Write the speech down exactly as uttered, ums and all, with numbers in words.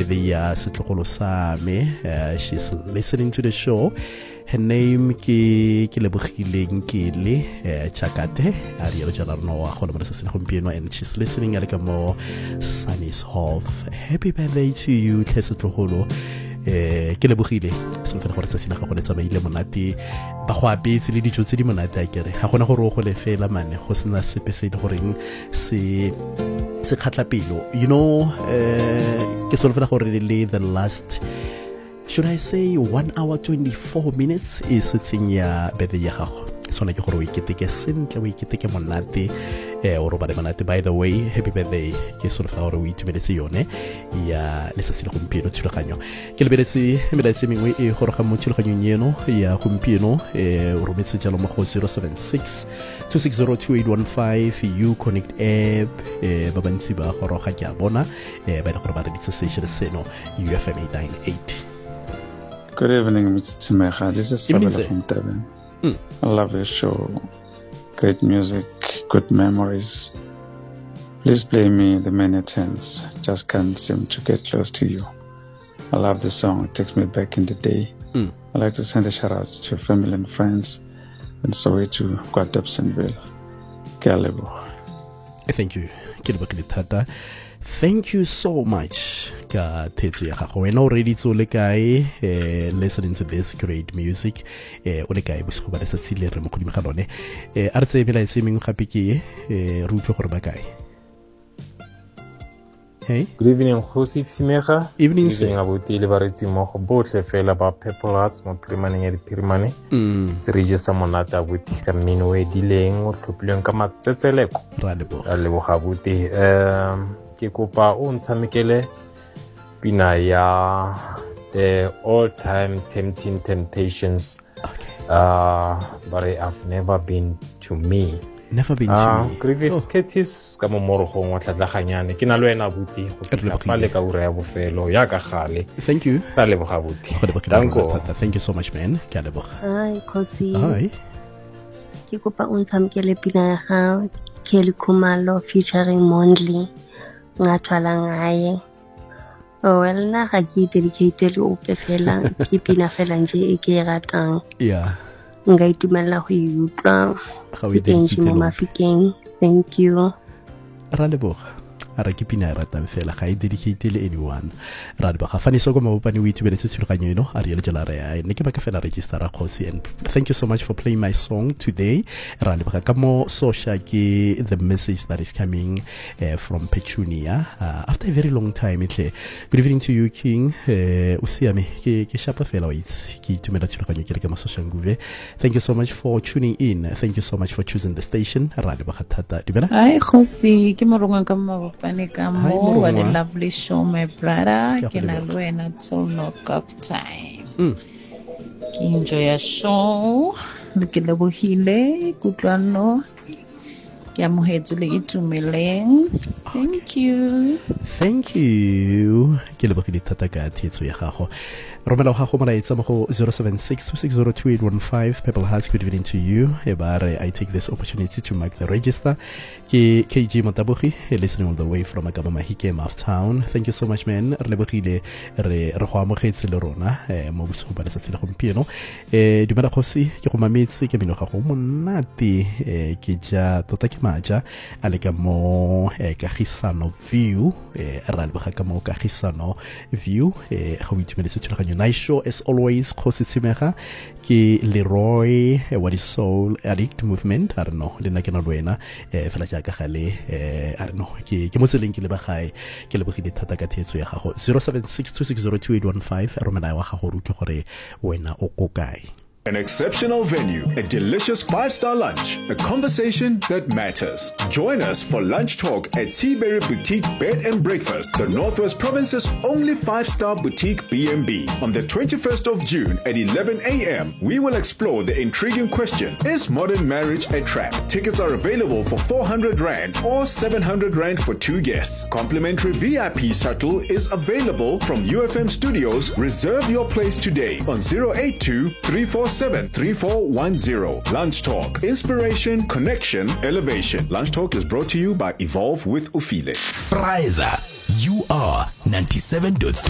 birthday ya setlogolo sa me. Uh, she's listening to the show. Her name ke ke lebogileng ke le Chakate Ariel Jalarno wa go le se gompieno, and she's listening at mo Sunny's Hof. Happy birthday to you Tlesetlogolo. Eh ke lebogile se le fela gore tsatsi la gago le tsamaile monate ba go apetse le dijo tse di monate a kere ga gona gore o go le fela mane go sena sepe se di goreng se se khatla pelo, you know. eh ke se le fela gore le the last, should I say, one hour twenty-four minutes is sitting ya birthday ya gago. Sona ke gore o iketeke sentle, o iketeke monate, eh o robale monate. By the way, happy birthday ke sona fa gore o itumeletse yone ya letsatsi la gompieno thulaganyo. Ke lebeletse melaetsa mengwe e gore ga mo thulaganyong eno ya gompieno, eh o rometse jalo mo go zero seven six two six zero two eight one five you connect app. eh ba bantsi ba gore ga ke a bona eh ba ile gore ba re ditse station seno U F M eight ninety-eight. Good evening, Mister Tsimega. This is Sabela from Durban. Mm. I love your show. Great music, good memories. Please play me the many times. Just can't seem to get close to you. I love the song. It takes me back in the day. Mm. I'd like to send a shout out to family and friends and sorry to Guadabsonville. Kalebo. Thank you. Kilibakilitata. Thank you so much. Ka tetsu ya gago wena already tso le kae eh listening to this great music eh o le kae bosigo ba letsatsi le re mo godimo ga lone eh a re tse bela itse mengwe gape ke eh re utlwe gore ba kae. Hey, good evening Khosi Tsimega. Evening sir. Abuti le baretsi mo go botle fela ba Purple Hearts mo Primaneng ya Dipirimane. Mm. Se re je sa monata abuti ka mmino we dileng o tlhophileng ka matsetseleko. Ra lebo. Ra lebo ga abuti. Um ke kopa o ntshamekele pina ya the all time tempting temptations. Okay. Uh but I've never been to me. Never been to uh, me. Grivis Ketis ka mo morogong wa tlatlaganyane ke na le wena abuti go tla fa le ka ura ya bofelo ya ka gale. Thank you. Ka leboga abuti. Danko. Thank you so much man. Ka leboga. Hi Khosi. Hi. Ke kopa o ntshamekele pina ya ga Kelly Khumalo featuring Mondli. Ngathwala ngaye. Oh well, na ga ke dedicate le ope fela ke pina fela nje e ke ratang. Yeah. Nka itumela go e utlwa. Ke teng mo Mafikeng. Thank you. Ra leboga. Ara ke pina e ratang fela ga e dedicate le anyone. Ra leboga. Fani so go mabopane o itumeletse thulaganyo eno Ariel Jalare ya ne ke ba ka fela register a Khosi, and thank you so much for playing my song today. Ra leboga ka mo social ke the message that is coming uh, from Petunia uh, after a very long time. Itle good evening to you King. uh, usiame ke ke shapa fela wa itse ke itumela thulaganyo ke le ka mo social nguve. Thank you so much for tuning in. Thank you so much for choosing the station. Ra leboga thata di bana. Hi Khosi, ke moronga ka mo Panikamo, what a lovely show, my brother. Can I learn until knock up time? Mm. Enjoy your show. Look at the bohile, good one, no. Thank you. Thank you. Ke le bogile thata ka thetso ya gago. Romela gago molaetsa mo go zero seven six two six zero two eight one five. Purple Hearts, good evening to you. Ebare, I take this opportunity to mark the register. Ke K G Motabogi, listening all the way from Agama Mahike, Mouth Town. Thank you so much, man. Re lebogile re re go amogetse le rona mo bosigo ba letsatsi la gompieno. Eh dumela Khosi, ke go mametse ke meno ga go monate ke ja tota ke maja ale ka mo kagisano view ra leboga ka mo kagisano view eh ga o itumeletse thulaganyo nice show as always. Khosi Tsimega ke Leroy what is soul addict movement. I don't know le nna ke na lwena eh fela ja ka gale eh I don't know ke ke mo tseleng ke le ba gae ke le bogile thata ka thetso ya gago zero seven six two six zero two eight one five. romela wa gago rutle gore wena o ko kae. An exceptional venue, a delicious five-star lunch, a conversation that matters. Join us for lunch talk at Seaberry Boutique Bed and Breakfast, the Northwest Province's only five-star boutique B and B. On the twenty-first of June at eleven a m, we will explore the intriguing question, is modern marriage a trap? Tickets are available for four hundred rand or seven hundred rand for two guests. Complimentary V I P shuttle is available from U F M Studios. Reserve your place today on zero eight two three four seven three four one zero. Lunch Talk. Inspiration, connection, elevation. Lunch Talk is brought to you by Evolve with Ufile. Friza, you are ninety-seven point three.